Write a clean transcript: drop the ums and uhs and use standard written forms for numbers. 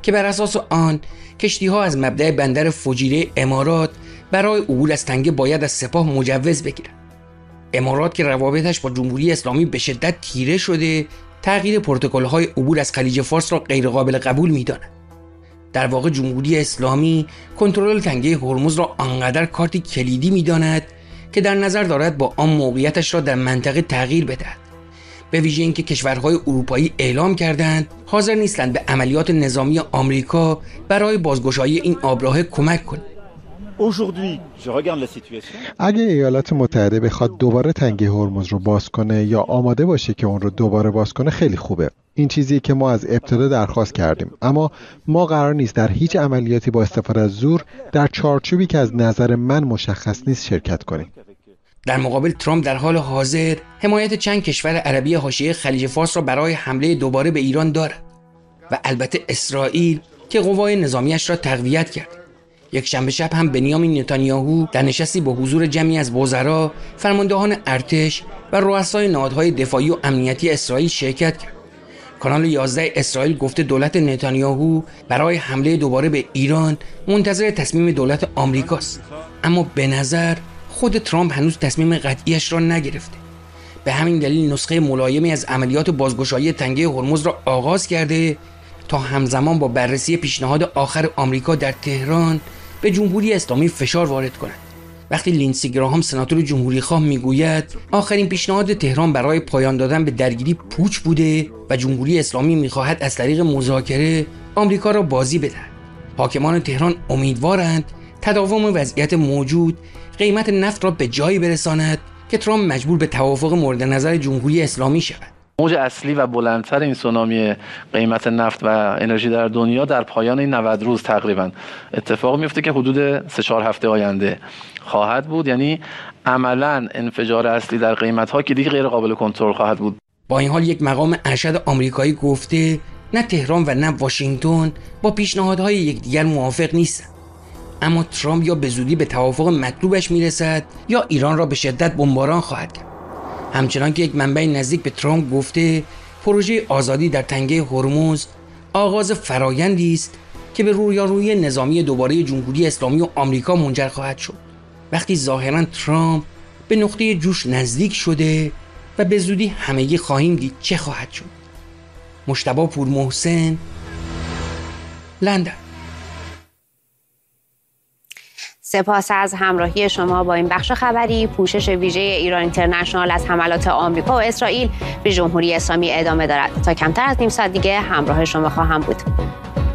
که بر اساس آن کشتی‌ها از مبدأ بندر فجیره امارات برای عبور از تنگه باید از سپاه مجوز بگیرند. امارات که روابطش با جمهوری اسلامی به شدت تیره شده، تغییر پروتکل‌های عبور از خلیج فارس را غیرقابل قبول می‌داند. در واقع جمهوری اسلامی کنترل تنگه هرمز را آنقدر کارتی کلیدی می‌داند که در نظر دارد با آن موقعیتش را در منطقه تغییر بدهد. به ویژه اینکه کشورهای اروپایی اعلام کردند حاضر نیستند به عملیات نظامی آمریکا برای بازگشایی این آبراه کمک کنند. اگه ایالات متحده بخواد دوباره تنگه هرمز رو باز کنه یا آماده باشه که اون رو دوباره باز کنه خیلی خوبه. این چیزی که ما از ابتدا درخواست کردیم، اما ما قرار نیست در هیچ عملیاتی با استفاده از زور در چارچوبی که از نظر من مشخص نیست شرکت کنیم. در مقابل ترامپ در حال حاضر حمایت چند کشور عربی حاشیه خلیج فارس را برای حمله دوباره به ایران دارد و البته اسرائیل که قوای نظامیش را تقویت کرد. یک شنبه شب هم بنیامین نتانیاهو در نشستی با حضور جمعی از وزرا، فرماندهان ارتش و رؤسای نهادهای دفاعی و امنیتی اسرائیل شرکت کرد. کانال 11 اسرائیل گفته دولت نتانیاهو برای حمله دوباره به ایران منتظر تصمیم دولت آمریکاست، اما به نظر خود ترامپ هنوز تصمیم قطعیش را نگرفته. به همین دلیل نسخه ملایمی از عملیات بازگشایی تنگه هرمز را آغاز کرده تا همزمان با بررسی پیشنهاد آخر آمریکا در تهران به جمهوری اسلامی فشار وارد کند. وقتی لینسی گراهام سناتور جمهوری خواه میگوید آخرین پیشنهاد تهران برای پایان دادن به درگیری پوچ بوده و جمهوری اسلامی میخواهد از طریق مذاکره آمریکا را بازی بدهد، حاکمان تهران امیدوارند تداوم وضعیت موجود قیمت نفت را به جایی برساند که ترامپ مجبور به توافق مورد نظر جمهوری اسلامی شود. موج اصلی و بلندتر این سونامی قیمت نفت و انرژی در دنیا در پایان این 90 روز تقریبا اتفاق میفته که حدود 3-4 هفته آینده خواهد بود. یعنی عملا انفجار اصلی در قیمت ها که دیگه غیر قابل کنترل خواهد بود. با این حال یک مقام ارشد آمریکایی گفته نه تهران و نه واشنگتن با پیشنهادهای یکدیگر موافق نیستند، اما ترامپ یا به زودی به توافق مطلوبش میرسد یا ایران را به شدت بمباران خواهد کرد. همچنان که یک منبع نزدیک به ترامپ گفته پروژه آزادی در تنگه هرمز آغاز فرایندی است که به رویارویی نظامی دوباره جمهوری اسلامی و آمریکا منجر خواهد شد. وقتی ظاهرا ترامپ به نقطه جوش نزدیک شده و به زودی همگی خواهیم دید چه خواهد شد. مجتبی پورمحسن، لندن. سپاس از همراهی شما با این بخش خبری. پوشش ویژه ایران اینترنشنال از حملات آمریکا و اسرائیل به جمهوری اسلامی ادامه دارد. تا کمتر از نیم ساعت دیگه همراه شما خواهم بود.